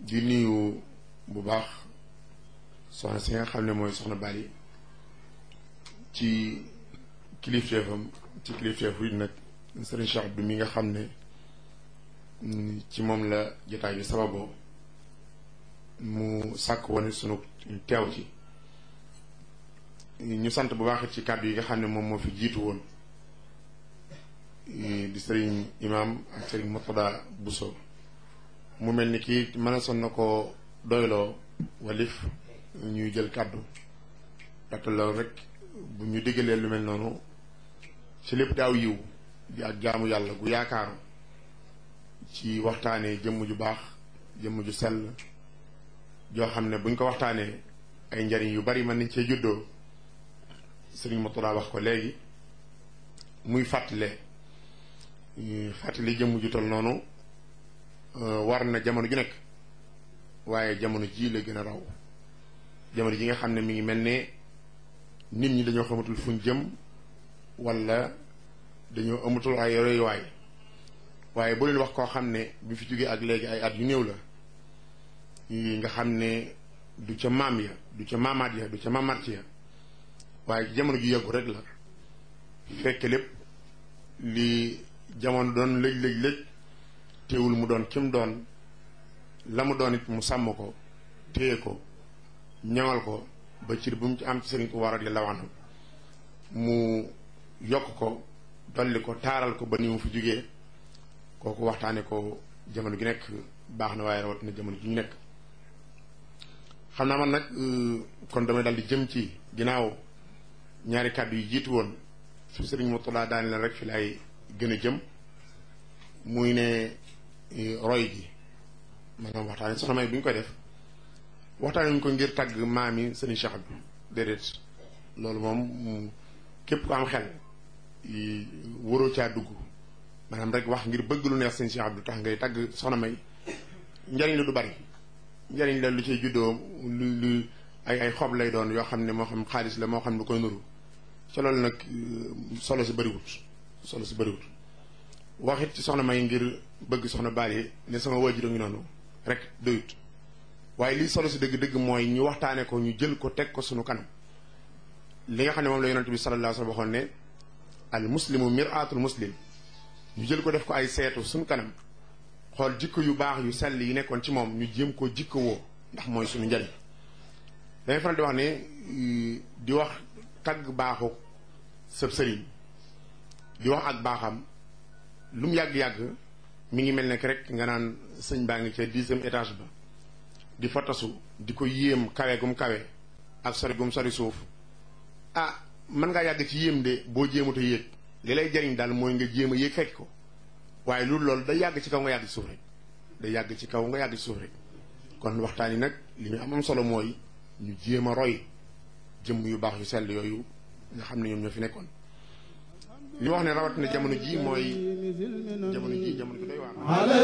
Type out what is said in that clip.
di nuyu bu baax soxna si nga xam ne mooy soxna Bali ci kilifteefam ci kilifteefu it nag Serigne Cheikh Abdou mi nga xam ne ci moom la jotaay bi sababoo mu sàkk woon sunu teew ci ñu sant bu baax ci kàddu yi nga xam ne moom moo fi jiitu woon di Serigne Imam ak Serigne Mourtada Bousso mu mel ni kii mën a son na ko doyloo walif ñuy jël kàddu ndaxte loolu rek bu ñu diggalee lu mel noonu ci lépp daaw yiw di ak jaamu yàlla gu yaakaaru ci waxtaanee jëmm ju baax jëmm ju sell joo xam ne buñ ko waxtaanee ay njariñ yu bari mën nañ cee juddoo Sëriñ Mourtada wax ko léegi muy fàttali jëmm ju tol noonu war na jamono ju nekk waaye jamono ji la gën a raw jamono ji nga xam ne mi ngi mel ne nit ñi dañoo xamatul fuñ jëm wala dañoo amatul ay royuwaay waaye boo leen wax koo xam ne bi fi jógee ak léegi ay at yu néew la nga xam ne du ca maam ya du ca maamaat ya du ca maamaat ya waaye jamono ju yàggu rek la fekk lépp li jamono doon lëj teewul mu doon kim doon la mu doon it mu sàmm ko téye ko ñaŋal ko ba cir bu mu ci am ci Sëriñ Tuubaa radiyallaahu anhu mu yokk ko dolli ko taaral ko ba ni mu fi jógee kooku waxtaane ko jamono gi nekk baax na waaye rawatina jamono ji ñu nekk xam naa man nag kon damay dal di jëm ci ginnaaw ñaari kàddu yi jiitu woon fi Sëriñ Mourtada daane leen rek fi laay gën a jëm muy ne roy gi maanaam waxtaane soxna May bu ñu koy def waxtaane ñu ko ngir tàgg maam yi Sëriñ Cheikh Abdou déedéet loolu moom képp ko am xel waroo caa dugg maanaam rek wax ngir bëgg lu neex Sëriñ Cheikh Abdou tax ngay tàgg soxna May njariñ la du bari njariñ la lu cay juddoo lu ay xob lay doon yoo xam ne moo xam xaalis la moo xam lu koy nuru ca loolu nag solo si bëriwut waxit ci soxna May ngir bëgg soxna Bali ne sama waajur a ngi noonu rek doyut waaye lii solo si dëgg-dëgg mooy ñu waxtaane ko ñu jël ko teg ko sunu kanam li nga xam ne moom la yonent bi sallallaahu alayhi wa sallam waxoon ne al muslimu mir'atul muslim ñu jël ko def ko ay seetu sunu kanam xool jikko yu baax yu sell yi nekkoon ci moom ñu jéem koo jikko woo ndax mooy sunu njariñ dangay faral di wax ne di wax tagg baaxu sëb sëriñ di wax ak baaxam lu mu yàgg-yàgg mi ngi mel ne rek nga naan sëñ baa ngi ca 10e étage ba di fa tasu di ko yéem kawe gum kawe ak sori gum sori suuf mën ngaa yàgg ci yéem de boo jéemut a yéeg li lay jariñ daal mooy nga jéem a yéeg fekk ko waaye loolu day yàgg ci kaw nga yàgg ci suuf rek day yàgg ci kaw nga yàgg ci suuf rek kon waxtaan yi nag li ñu am solo mooy ñu jéem a roy jëmm yu baax yu sell yooyu nga xam ne ñoom ñoo fi nekkoon li wax ne rawat na jamono ji mooy jamono ji doy waar